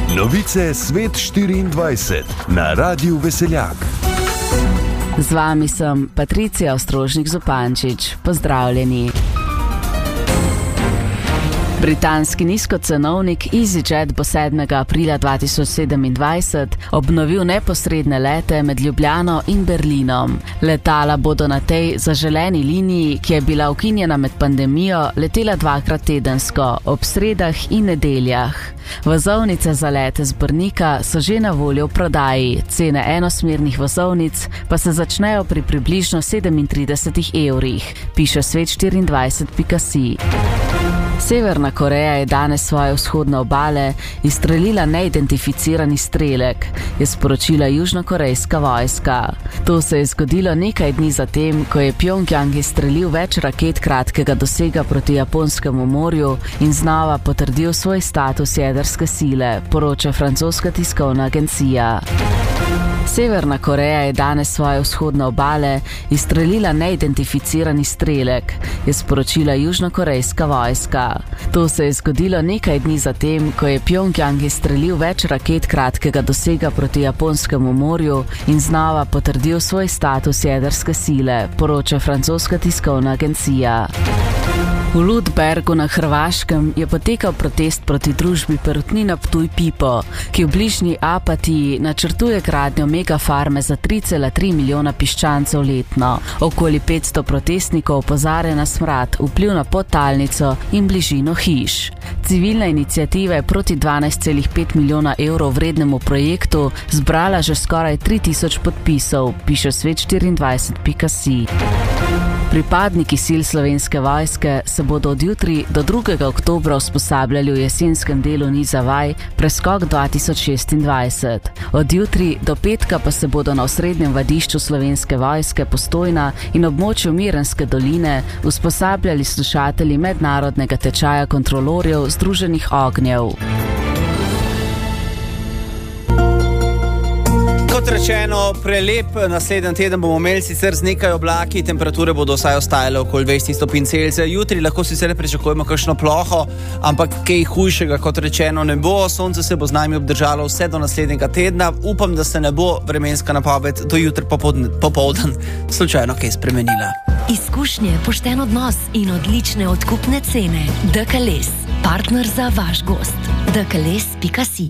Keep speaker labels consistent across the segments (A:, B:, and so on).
A: Novice Svet 24 na Radiu Veseljak.
B: Z vami sem Patricija Ostrožnik-Zupančič. Pozdravljeni. Britanski nizkocenovnik EasyJet bo 7. aprila 2027 obnovil neposredne lete med Ljubljano in Berlinom. Letala bodo na tej zaželeni liniji, ki je bila ukinjena med pandemijo, letela 2-krat tedensko, ob sredah in nedeljah. Vozovnice za lete z Brnika so že na voljo v prodaji, cene enosmernih vozovnic pa se začnejo pri približno 37 evrih, piše svet24.si. Severna Koreja je danes svoje vzhodne obale izstrelila neidentificirani strelek, je sporočila južnokorejska vojska. To se je zgodilo nekaj dni zatem, ko je Pjongjang izstrelil več raket kratkega dosega proti Japonskemu morju in znova potrdil svoj status jedrske sile, poroča francoska tiskovna agencija. Severna Koreja je danes svoje vzhodne obale izstrelila neidentificirani strelek, je sporočila južnokorejska vojska. To se je zgodilo nekaj dni zatem, ko je Pjongjang izstrelil več raket kratkega dosega proti Japonskemu morju in znova potrdil svoj status jedrske sile, poroča francoska tiskovna agencija. V Ludbergu na Hrvaškem je potekal protest proti družbi Perutnina Ptuj Pipo, ki v bližnji Apatiji načrtuje gradnjo megafarme za 3,3 milijona piščancev letno. Okoli 500 protestnikov opozarja na smrad, vpliv na podtalnico in bližino hiš. Civilna iniciativa je proti 12,5 milijona evrov vrednemu projektu zbrala že skoraj 3000 podpisov, piše svet24.si. Pripadniki sil Slovenske vojske se bodo od jutri do 2. oktobra usposabljali v jesenskem delu niza vaj Preskok 2026. Od jutri do petka pa se bodo na osrednjem vadišču Slovenske vojske Postojna in območju Mirenske doline usposabljali slušatelji mednarodnega tečaja kontrolorjev Združenih ognjev.
C: Kot rečeno, prelep naslednji teden bomo imeli sicer z nekaj oblaki, temperature bodo vsaj ostajale okoli 20 stopinj Celzija. Jutri lahko sicer pričakujemo kakšno ploho, ampak kaj hujšega, kot rečeno, ne bo. Sonce se bo z nami obdržalo vse do naslednjega tedna. Upam, da se ne bo vremenska napoved do jutri popoldan slučajno kaj spremenila.
D: Izkušnje, pošten odnos in odlične odkupne cene. DKLS, partner za vaš gost. DKLS.si.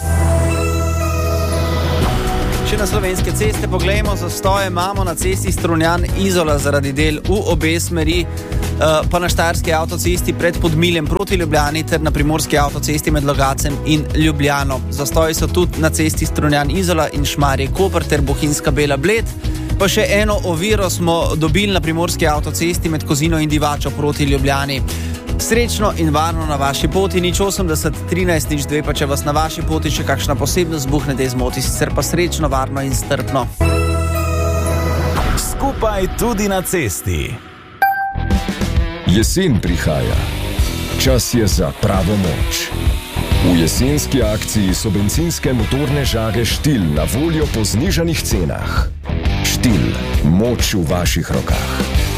C: Če na slovenske ceste pogledamo, zastoje imamo na cesti Strunjan-Izola zaradi del v obe smeri, pa na štajerski avtocesti pred Podmiljem proti Ljubljani ter na primorski avtocesti med Logacem in Ljubljano. Zastoji so tudi na cesti Strunjan-Izola in Šmarje-Koper ter Bohinjska Bela-Bled. Pa še eno oviro smo dobili na primorski avtocesti med Kozino in Divačo proti Ljubljani. Srečno in varno na vaši poti, 080 13 02, pa če vas na vaši poti še kakšna posebnost zbuhne, da zmoti, sicer pa srečno, varno in strpno.
A: Skupaj tudi na cesti.
E: Jesen prihaja. Čas je za pravo moč. V jesenski akciji so bencinske motorne žage Štil na voljo po znižanih cenah. Štil, moč v vaših rokah.